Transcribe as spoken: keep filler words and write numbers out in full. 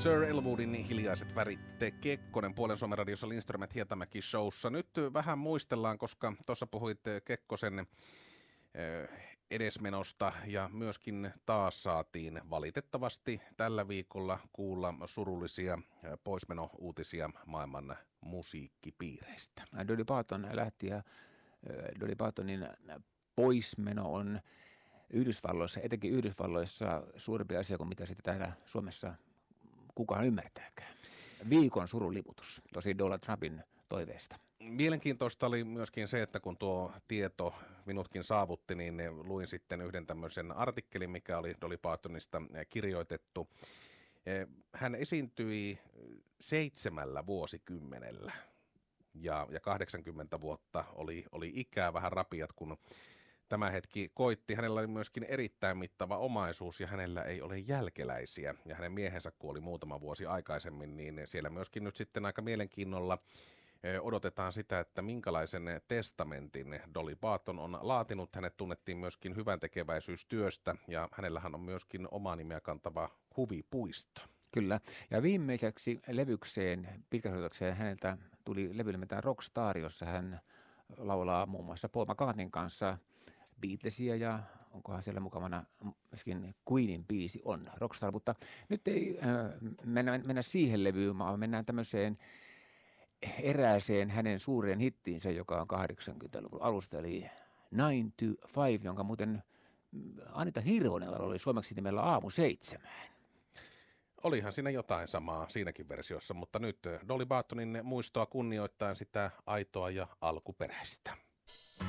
Sir Elwoodin hiljaiset värit Kekkonen Puolen Suomen radiossa Lindström Hietamäki showssa. Nyt vähän muistellaan, koska tuossa puhuit Kekkosen edesmenosta ja myöskin taas saatiin valitettavasti tällä viikolla kuulla surullisia poismenouutisia maailman musiikkipiireistä. Dolly Parton lähti ja Dolly Partonin poismeno on Yhdysvalloissa, etenkin Yhdysvalloissa suurempi asia kuin mitä sitten täällä Suomessa kukaan ymmärtääkään. Viikon suruliputus, tosi Donald Trumpin toiveesta. Mielenkiintoista oli myöskin se, että kun tuo tieto minutkin saavutti, niin luin sitten yhden tämmöisen artikkelin, mikä oli Dolly Partonista kirjoitettu. Hän esiintyi seitsemällä vuosikymmenellä ja, ja kahdeksankymmentä vuotta oli, oli ikää, vähän rapiat, kun tämä hetki koitti. Hänellä oli myöskin erittäin mittava omaisuus ja hänellä ei ole jälkeläisiä. Ja hänen miehensä kuoli muutama vuosi aikaisemmin, niin siellä myöskin nyt sitten aika mielenkiinnolla odotetaan sitä, että minkälaisen testamentin Dolly Parton on laatinut. Hänet tunnettiin myöskin hyväntekeväisyystyöstä ja hänellähän on myöskin omaa nimeä kantava huvipuisto. Kyllä. Ja viimeiseksi levykseen, pitkäsoitokseen häneltä tuli levy nimeltään Rockstar, jossa hän laulaa muun muassa Paul McCartneyn kanssa Beatlesia ja onkohan siellä mukavana myöskin Queenin biisi on Rockstar. Mutta nyt ei äh, mennä, mennä siihen levyyn, vaan mennään tämmöiseen erääseen hänen suureen hittiinsä, joka on kahdeksankymmentäluvun alusta, eli Nine to Five, jonka muuten Anita Hirvonella oli suomeksi nimellä Aamu seitsemään. Olihan siinä jotain samaa siinäkin versiossa, mutta nyt Dolly Partonin muistoa kunnioittaen sitä aitoa ja alkuperäistä.